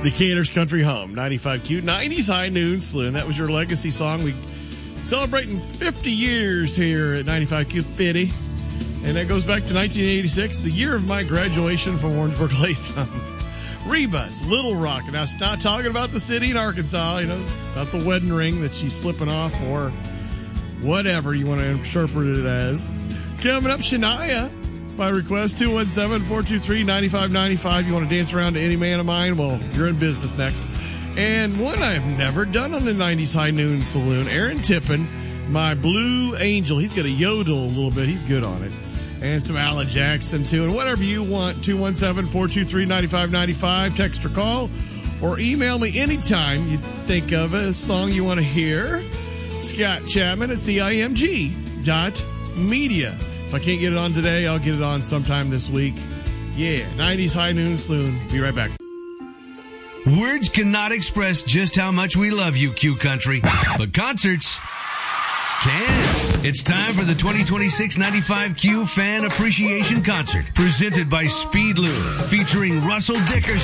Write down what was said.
Decatur's Country Home, 95Q, 90s High Noon Saloon. That was your legacy song. We celebrating 50 years here at 95Q 50. And that goes back to 1986, the year of my graduation from Warrensburg Latham. Reba's Little Rock. Now, it's not talking about the city in Arkansas, about the wedding ring that she's slipping off or whatever you want to interpret it as. Coming up, Shania by request, 217-423-9595. You want to dance around to Any Man of Mine? Well, you're in business next. And one I've never done on the 90s High Noon Saloon, Aaron Tippin, My Blue Angel. He's got a yodel a little bit. He's good on it. And some Alan Jackson, too. And whatever you want, 217-423-9595. Text or call or email me anytime you think of a song you want to hear. Scott Chapman at CIMG.media. If I can't get it on today, I'll get it on sometime this week. Yeah, 90s High Noon Saloon. Be right back. Words cannot express just how much we love you, Q Country. But concerts can. It's time for the 2026 95Q Fan Appreciation Concert, presented by Speed Lube, featuring Russell Dickerson.